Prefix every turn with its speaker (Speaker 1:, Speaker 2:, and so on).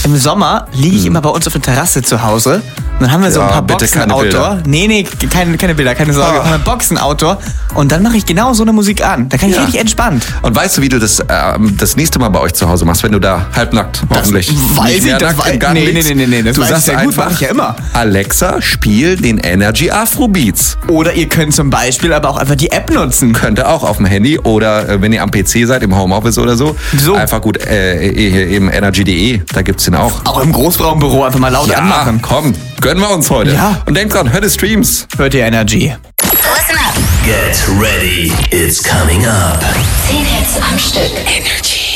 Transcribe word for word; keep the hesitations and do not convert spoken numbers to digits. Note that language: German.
Speaker 1: Im Sommer liege ich hm. immer bei uns auf der Terrasse zu Hause. Und dann haben wir so
Speaker 2: Ja,
Speaker 1: ein paar
Speaker 2: bitte keine
Speaker 1: Boxen-Outdoor.
Speaker 2: Bilder.
Speaker 1: Nee, nee, keine, keine Bilder, keine Sorge.
Speaker 2: Ah.
Speaker 1: Wir haben ein Boxen-Outdoor. Und dann mache ich genau so eine Musik an. Da kann ich
Speaker 2: Ja.
Speaker 1: richtig entspannt.
Speaker 2: Und weißt du, wie du das ähm, das nächste Mal bei euch zu Hause machst, wenn du da halbnackt, hoffentlich.
Speaker 1: weiß
Speaker 2: nicht
Speaker 1: ich,
Speaker 2: mehr
Speaker 1: das
Speaker 2: nackt
Speaker 1: weiß-
Speaker 2: im Garten
Speaker 1: nee, nee,
Speaker 2: liegst.
Speaker 1: nee, nee, nee, das
Speaker 2: du
Speaker 1: weiß ich
Speaker 2: sagst
Speaker 1: sehr gut,
Speaker 2: einfach,
Speaker 1: mach ich ja immer.
Speaker 2: Alexa, spiel den Energy Afro Beats.
Speaker 1: Oder ihr könnt zum Beispiel aber auch einfach die App nutzen.
Speaker 2: Könnt ihr auch auf dem Handy oder äh, wenn ihr am P C seid, im Homeoffice oder so.
Speaker 1: So.
Speaker 2: Einfach gut, äh, hier eben energy punkt de, da gibt's den auch.
Speaker 1: Auch im Großraumbüro einfach mal laut
Speaker 2: Ja,
Speaker 1: anmachen.
Speaker 2: komm, gönnen wir uns heute.
Speaker 1: Ja.
Speaker 2: Und denkt dran, hört die Streams.
Speaker 1: Hört ihr Energy.
Speaker 3: Listen up.
Speaker 4: Get ready, it's coming up.
Speaker 3: Zehn Hits am Stück. Energy.